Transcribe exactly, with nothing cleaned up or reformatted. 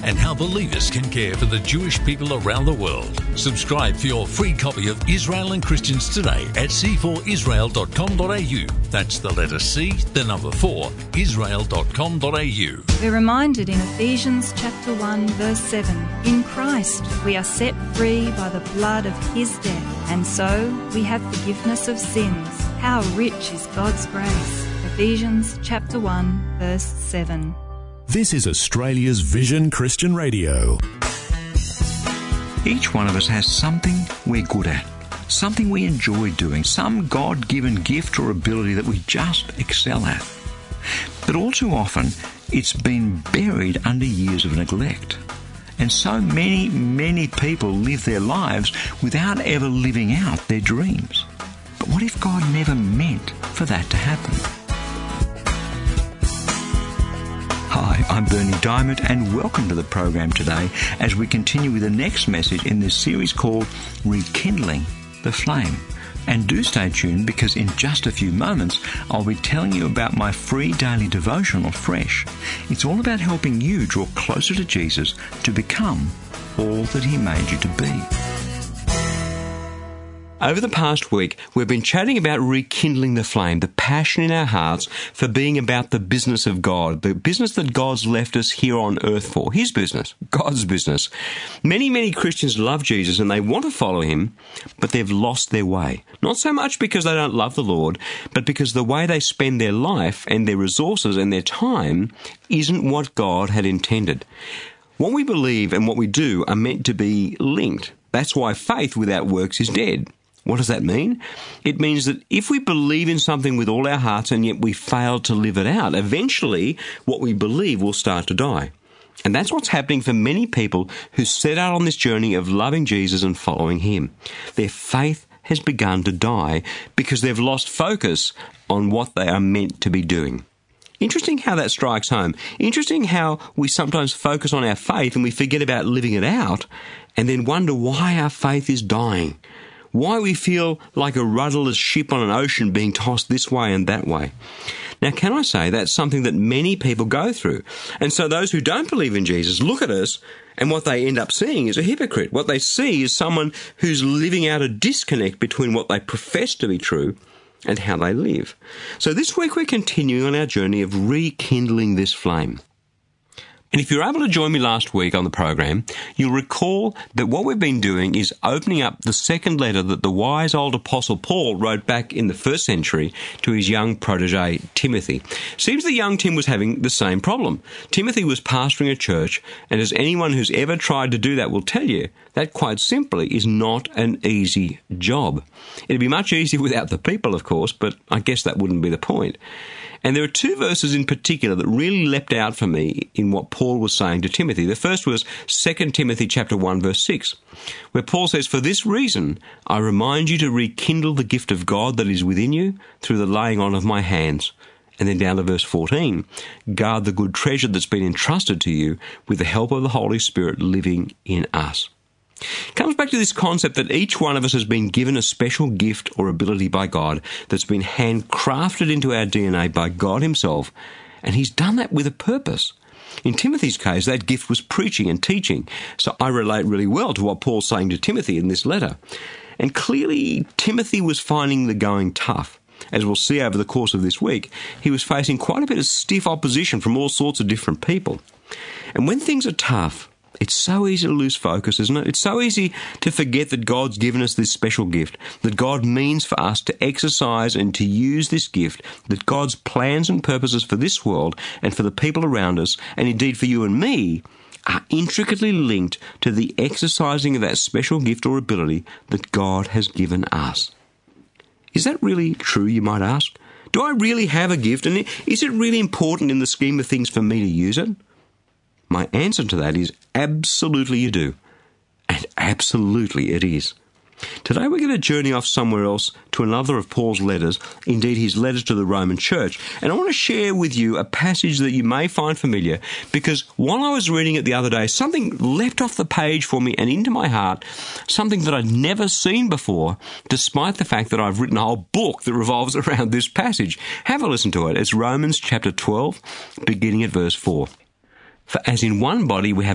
and how believers can care for the Jewish people around the world. Subscribe for your free copy of Israel and Christians Today at c four israel dot com dot a u. That's the letter C, the number four, israel dot com dot a u. We're reminded in Ephesians chapter one, verse seven, in Christ we are set free by the blood of his death, and so we have forgiveness of sins. How rich is God's grace. Ephesians chapter one, verse seven. This is Australia's Vision Christian Radio. Each one of us has something we're good at, something we enjoy doing, some God-given gift or ability that we just excel at. But all too often, it's been buried under years of neglect. And so many, many people live their lives without ever living out their dreams. But what if God never meant for that to happen? Hi, I'm Bernie Diamond, and welcome to the program today as we continue with the next message in this series called Rekindling the Flame. And do stay tuned, because in just a few moments I'll be telling you about my free daily devotional, Fresh. It's all about helping you draw closer to Jesus to become all that he made you to be. Over the past week, we've been chatting about rekindling the flame, the passion in our hearts for being about the business of God, the business that God's left us here on earth for, his business, God's business. Many, many Christians love Jesus and they want to follow him, but they've lost their way. Not so much because they don't love the Lord, but because the way they spend their life and their resources and their time isn't what God had intended. What we believe and what we do are meant to be linked. That's why faith without works is dead. What does that mean? It means that if we believe in something with all our hearts and yet we fail to live it out, eventually what we believe will start to die. And that's what's happening for many people who set out on this journey of loving Jesus and following him. Their faith has begun to die because they've lost focus on what they are meant to be doing. Interesting how that strikes home. Interesting how we sometimes focus on our faith and we forget about living it out and then wonder why our faith is dying. Why we feel like a rudderless ship on an ocean being tossed this way and that way. Now, can I say that's something that many people go through? And so those who don't believe in Jesus look at us, and what they end up seeing is a hypocrite. What they see is someone who's living out a disconnect between what they profess to be true and how they live. So this week we're continuing on our journey of rekindling this flame. And if you're able to join me last week on the program, you'll recall that what we've been doing is opening up the second letter that the wise old apostle Paul wrote back in the first century to his young protege, Timothy. Seems that young Tim was having the same problem. Timothy was pastoring a church, and as anyone who's ever tried to do that will tell you, that quite simply is not an easy job. It'd be much easier without the people, of course, but I guess that wouldn't be the point. And there are two verses in particular that really leapt out for me in what Paul was saying to Timothy. The first was Second Timothy chapter one, verse six, where Paul says, "For this reason I remind you to rekindle the gift of God that is within you through the laying on of my hands." And then down to verse fourteen, "Guard the good treasure that's been entrusted to you with the help of the Holy Spirit living in us." It comes back to this concept that each one of us has been given a special gift or ability by God that's been handcrafted into our D N A by God himself, and he's done that with a purpose. In Timothy's case, that gift was preaching and teaching, so I relate really well to what Paul's saying to Timothy in this letter. And clearly, Timothy was finding the going tough. As we'll see over the course of this week, he was facing quite a bit of stiff opposition from all sorts of different people. And when things are tough, it's so easy to lose focus, isn't it? It's so easy to forget that God's given us this special gift, that God means for us to exercise and to use this gift, that God's plans and purposes for this world and for the people around us, and indeed for you and me, are intricately linked to the exercising of that special gift or ability that God has given us. Is that really true, you might ask? Do I really have a gift, and is it really important in the scheme of things for me to use it? My answer to that is absolutely you do. And absolutely it is. Today we're going to journey off somewhere else to another of Paul's letters, indeed his letters to the Roman church. And I want to share with you a passage that you may find familiar, because while I was reading it the other day, something leapt off the page for me and into my heart, something that I'd never seen before, despite the fact that I've written a whole book that revolves around this passage. Have a listen to it. It's Romans chapter twelve, beginning at verse four. "For as in one body we have